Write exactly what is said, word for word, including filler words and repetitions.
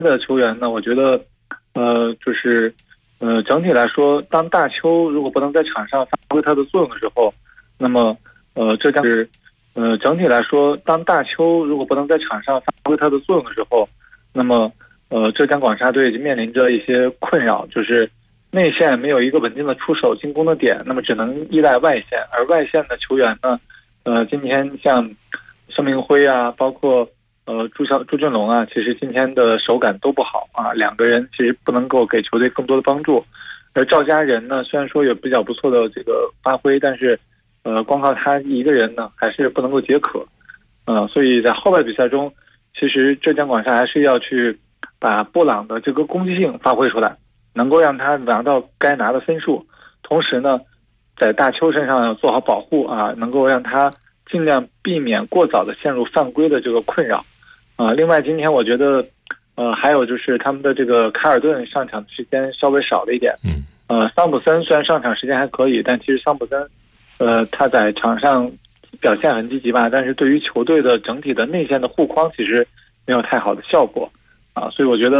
的球员呢，我觉得，呃，就是，呃，整体来说，当大邱如果不能在场上发挥他的作用的时候，那么，呃，浙江是，呃，整体来说，当大邱如果不能在场上发挥他的作用的时候，那么，呃，浙江广厦队就面临着一些困扰，就是内线没有一个稳定的出手进攻的点，那么只能依赖外线，而外线的球员呢，呃，今天像申明辉啊，包括。呃，朱小朱俊龙啊，其实今天的手感都不好啊，两个人其实不能够给球队更多的帮助。而赵家人呢，虽然说有比较不错的这个发挥，但是，呃，光靠他一个人呢，还是不能够解渴。呃，所以在后半比赛中，其实浙江广厦还是要去把布朗的这个攻击性发挥出来，能够让他拿到该拿的分数。同时呢，在大邱身上要做好保护啊，能够让他尽量避免过早的陷入犯规的这个困扰。啊，另外今天我觉得，呃，还有就是他们的这个凯尔顿上场时间稍微少了一点。 嗯。 呃，桑普森虽然上场时间还可以，但其实桑普森，呃，他在场上表现很积极吧，但是对于球队的整体的内线的护框其实没有太好的效果。啊，所以我觉得。